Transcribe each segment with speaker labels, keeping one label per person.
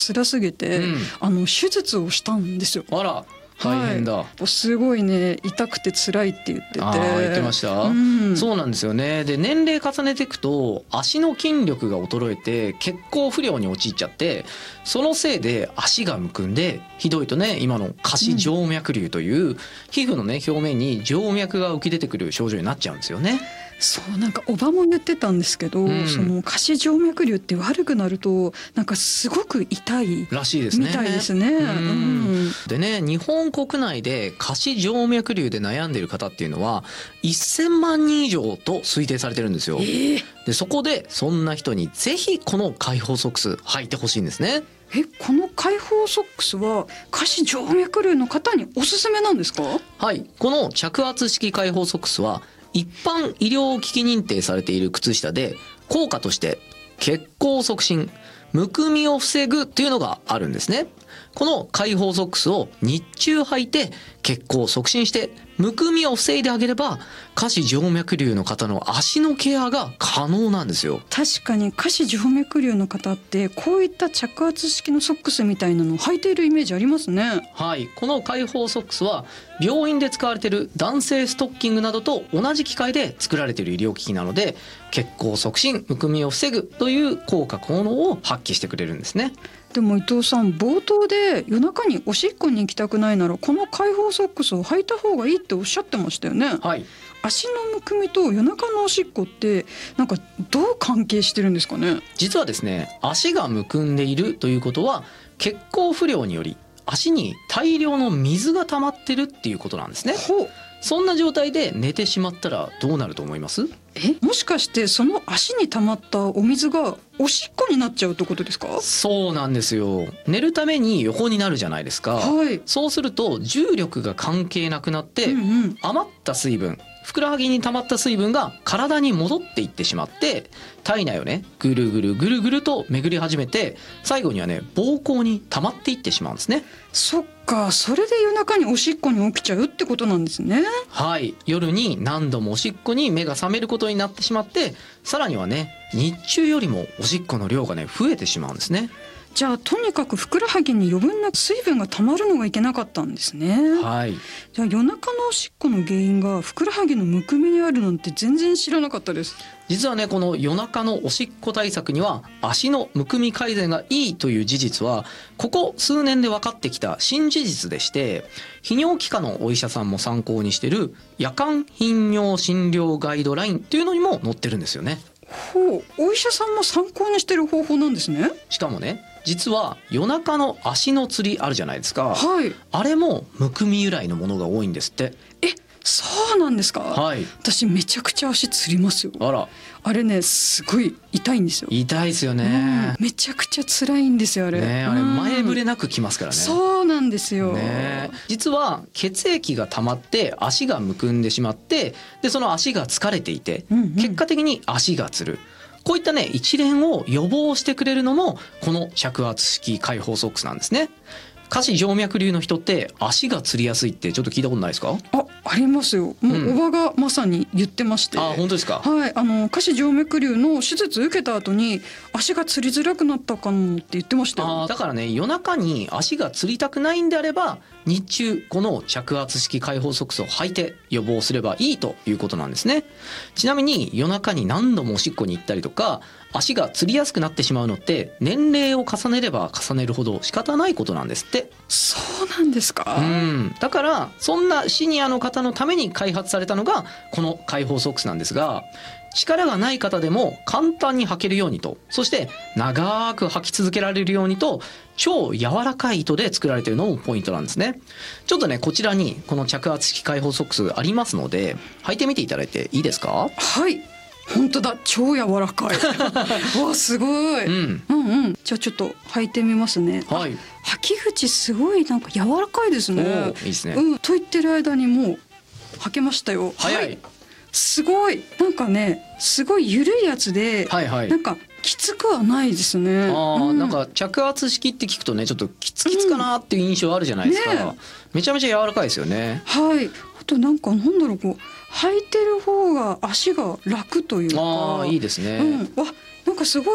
Speaker 1: 辛すぎて、手術をしたんですよ。
Speaker 2: あら大変だ、
Speaker 1: すごいね痛くて辛いって言ってて。
Speaker 2: 言ってました、そうなんですよね。で年齢重ねていくと足の筋力が衰えて血行不良に陥っちゃって、そのせいで足がむくんで、ひどいとね今の下肢静脈瘤という皮膚のね表面に静脈が浮き出てくる症状になっちゃうんですよね。
Speaker 1: そうなんかおばも言ってたんですけど、その下肢静脈瘤って悪くなるとなんかすごく痛い
Speaker 2: らしいですね。
Speaker 1: みたいですね。
Speaker 2: でね、日本国内で下肢静脈瘤で悩んでいる方っていうのは1000万人以上と推定されてるんですよ。でそこでそんな人にぜひこの開放ソックス履いてほしいんですね。
Speaker 1: この開放ソックスは下肢静脈瘤の方におすすめなんですか？
Speaker 2: はい、この着圧式開放ソックスは一般医療機器認定されている靴下で、効果として血行促進、むくみを防ぐっていうのがあるんですね。この開放ソックスを日中履いて血行を促進してむくみを防いであげれば、下肢静脈瘤の方の足のケアが可能なんですよ。
Speaker 1: 確かに下肢静脈瘤の方ってこういった着圧式のソックスみたいなのを履いているイメージありますね。
Speaker 2: はい、この開放ソックスは病院で使われている弾性ストッキングなどと同じ機械で作られている医療機器なので、血行促進、むくみを防ぐという効果効能を発揮してくれるんですね。
Speaker 1: でも伊藤さん、冒頭で夜中におしっこに行きたくないならこの開放ソックスを履いた方がいいっておっしゃってましたよね。
Speaker 2: はい、
Speaker 1: 足のむくみと夜中のおしっこってなんかどう関係してるんですかね？
Speaker 2: 実はですね、足がむくんでいるということは血行不良により足に大量の水が溜まってるっていうことなんですね。そんな状態で寝てしまったらどうなると思います？
Speaker 1: もしかしてその足に溜まったお水がおしっこになっちゃうってことですか？
Speaker 2: そうなんですよ。寝るために横になるじゃないですか、そうすると重力が関係なくなって、余った水分、ふくらはぎに溜まった水分が体に戻っていってしまって、体内をねぐるぐるぐるぐると巡り始めて、最後にはね膀胱に溜まっていってしまうんですね。
Speaker 1: そっか、それで夜中におしっこに起きちゃうってことなんですね。
Speaker 2: はい、夜に何度もおしっこに目が覚めることになってしまって、さらにはね日中よりもおしっこの量がね増えてしまうんですね。
Speaker 1: じゃあとにかくふくらはぎに余分な水分がたまるのがいけなかったんですね。
Speaker 2: はい。
Speaker 1: じゃあ夜中のおしっこの原因がふくらはぎのむくみにあるなんて全然知らなかったです。
Speaker 2: 実はねこの夜中のおしっこ対策には足のむくみ改善がいいという事実はここ数年で分かってきた新事実でして、泌尿器科のお医者さんも参考にしている夜間頻尿診療ガイドラインっていうのにも載ってるんですよね。
Speaker 1: お医者さんも参考にしてる方法なんですね。
Speaker 2: しかもね、実は夜中の足のつりあるじゃないですか、あれもむくみ由来のものが多いんですって。
Speaker 1: そうなんですか？私めちゃくちゃ足つりますよ。あれねすごい痛いんですよ。
Speaker 2: 痛いですよね、
Speaker 1: めちゃくちゃ辛いんですよあれ。
Speaker 2: あれ前触れなくきますからね。
Speaker 1: そうなんですよ、
Speaker 2: 実は血液が溜まって足がむくんでしまって、でその足が疲れていて、結果的に足がつる、こういったね一連を予防してくれるのもこの着圧式開放ソックスなんですね。下肢静脈瘤の人って足がつりやすいってちょっと聞いたことないですか？
Speaker 1: ありますよ。もうおばがまさに言ってまして。
Speaker 2: 本当ですか？
Speaker 1: 下肢静脈瘤の手術受けた後に足がつりづらくなったかもって言ってましたよ。
Speaker 2: だからね夜中に足がつりたくないんであれば日中この着圧式開放ソックスを履いて予防すればいいということなんですね。ちなみに夜中に何度もおしっこに行ったりとか足がつりやすくなってしまうのって年齢を重ねれば重ねるほど仕方ないことなんですって。
Speaker 1: そうなんですか？
Speaker 2: だからそんなシニアの方のために開発されたのがこの開放ソックスなんですが、力がない方でも簡単に履けるようにと、そして長く履き続けられるようにと超柔らかい糸で作られているのもポイントなんですね。ちょっとねこちらにこの着圧式開放ソックスありますので履いてみていただいていいですか？
Speaker 1: はい、本当だ、超柔らかいわすごい、じゃあちょっと履いてみますね。履き口すごいなんか柔らかいですね。
Speaker 2: いいですね。
Speaker 1: と言ってる間にもう履けましたよ。すごいなんかねすごい緩いやつで、なんかきつくはないですね。
Speaker 2: なんか着圧式って聞くとねちょっとキツキツかなっていう印象あるじゃないですか、めちゃめちゃ柔らかいですよね。あとなんかなんだろう、こう履いてる方が足が楽というか。 いいですね。
Speaker 1: なんかすごい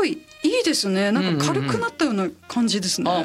Speaker 1: いいですね。なんか軽くなったような感じですね。